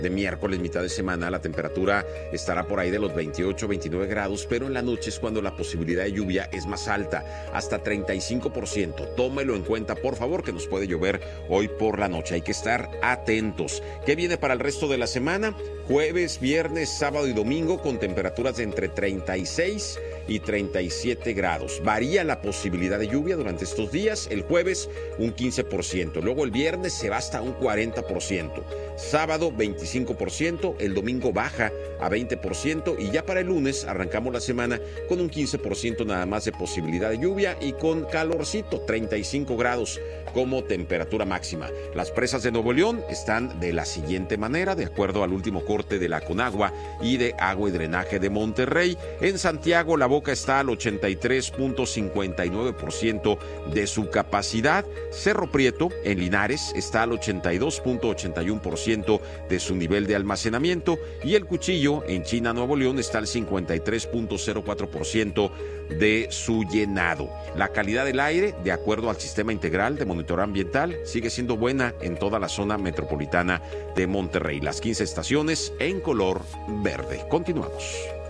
de miércoles, mitad de semana, la temperatura estará por ahí de los 28, 29 grados, pero en la noche es cuando la posibilidad de lluvia es más alta, hasta 35%. Tómelo en cuenta, por favor, que nos puede llover hoy por la noche. Hay que estar atentos. ¿Qué viene para el resto de la semana? Jueves, viernes, sábado y domingo con temperaturas de entre 36 y 37 grados. Varía la posibilidad de lluvia durante estos días. El jueves un 15%, luego el viernes se va hasta un 40%, sábado 25%, el domingo baja a 20% y ya para el lunes arrancamos la semana con un 15% nada más de posibilidad de lluvia y con calorcito, 35 grados como temperatura máxima. Las presas de Nuevo León están de la siguiente manera, de acuerdo al último corte de la Conagua y de Agua y Drenaje de Monterrey. En Santiago, La Boca está al 83.59% de su capacidad. Cerro Prieto, en Linares, está al 82.81% de su nivel de almacenamiento. Y El Cuchillo, en China, Nuevo León, está al 53.04% de su llenado. La calidad del aire, de acuerdo al Sistema Integral de Monitoreo Ambiental, sigue siendo buena en toda la zona metropolitana de Monterrey. Las 15 estaciones en color verde. Continuamos.